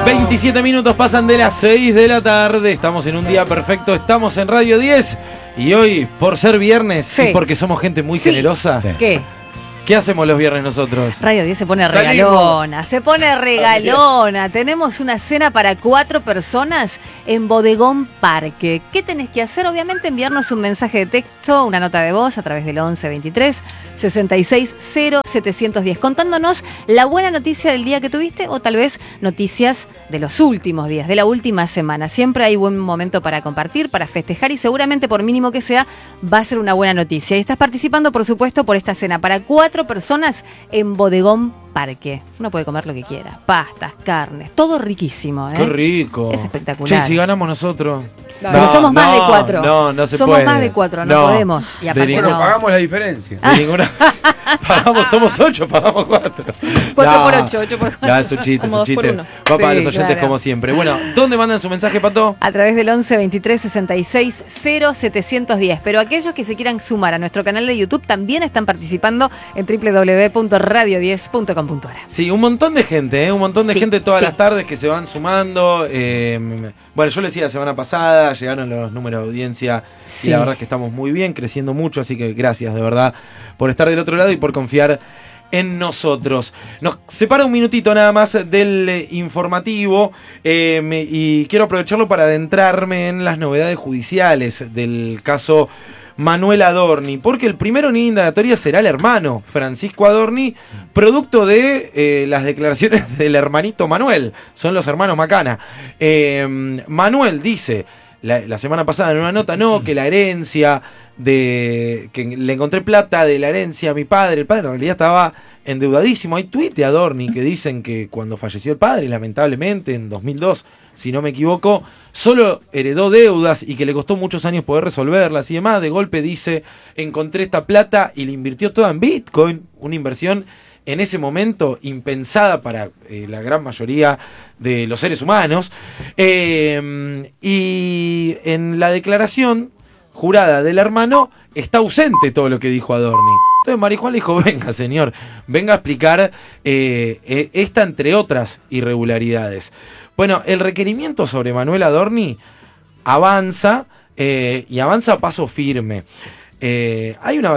27 minutos pasan de las 6 de la tarde. Estamos en un día perfecto. Estamos en Radio 10. Y hoy, por ser viernes Sí. y porque somos gente muy generosa, ¿qué hacemos los viernes nosotros? Radio 10 se pone regalona, se pone regalona. Tenemos una cena para 4 personas en Bodegón Parque. ¿Qué tenés que hacer? Obviamente enviarnos un mensaje de texto, una nota de voz a través del 11 23 66 0 710, contándonos la buena noticia del día que tuviste o tal vez noticias de los últimos días, de la última semana. Siempre hay buen momento para compartir, para festejar y seguramente por mínimo que sea va a ser una buena noticia. Y estás participando, por supuesto, por esta cena para 4 personas en Bodegón Parque. Uno puede comer lo que quiera, pastas, carnes, todo riquísimo, ¿eh? ¡Qué rico! Es espectacular. Che, si ganamos nosotros. Pero somos más de 4. No se somos puede. Más de 4, no podemos. Y aparte Bueno, pagamos la diferencia. De ninguna. Somos 8, pagamos 4. 4 por 8, 8 por 4. Ya, es un chiste, es un chiste. Va para los oyentes como siempre. Bueno, ¿dónde mandan su mensaje, Pato? A través del 11 23 66 0 710. Pero aquellos que se quieran sumar a nuestro canal de YouTube también están participando en www.radio10.com.ar. Sí, un montón de gente, un montón de gente todas las tardes que se van sumando. Bueno, yo les decía la semana pasada, llegaron los números de audiencia y la verdad es que estamos muy bien, creciendo mucho, así que gracias de verdad por estar del otro lado y por confiar en nosotros. Nos separa un minutito nada más del informativo y quiero aprovecharlo para adentrarme en las novedades judiciales del caso Manuel Adorni, porque el primero en indagatoria será el hermano Francisco Adorni, producto de las declaraciones del hermanito Manuel, son los hermanos Macana. Manuel dice la semana pasada en una nota, que la herencia que le encontré plata de la herencia a mi padre. El padre en realidad estaba endeudadísimo. Hay tuit de Adorni que dicen que cuando falleció el padre, lamentablemente en 2002, si no me equivoco, solo heredó deudas y que le costó muchos años poder resolverlas y demás. De golpe dice, encontré esta plata y la invirtió toda en Bitcoin, una inversión en ese momento impensada para la gran mayoría de los seres humanos. Y en la declaración jurada del hermano está ausente todo lo que dijo Adorni. Entonces Marijuán le dijo, venga señor, venga a explicar esta entre otras irregularidades. Bueno, el requerimiento sobre Manuel Adorni avanza y avanza a paso firme. Hay una